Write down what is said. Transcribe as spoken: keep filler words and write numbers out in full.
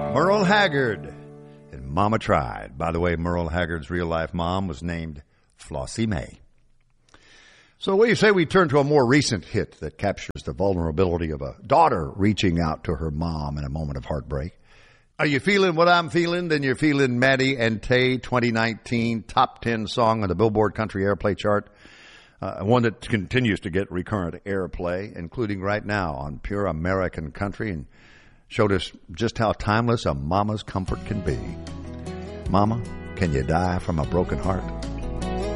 Merle Haggard and Mama Tried. By the way, Merle Haggard's real-life mom was named Flossie Mae. So what do you say we turn to a more recent hit that captures the vulnerability of a daughter reaching out to her mom in a moment of heartbreak? Are you feeling what I'm feeling? Then you're feeling Maddie and Tay twenty nineteen top ten song on the Billboard Country Airplay chart. Uh, one that continues to get recurrent airplay, including right now on Pure American Country, and showed us just how timeless a mama's comfort can be. Mama, can you die from a broken heart?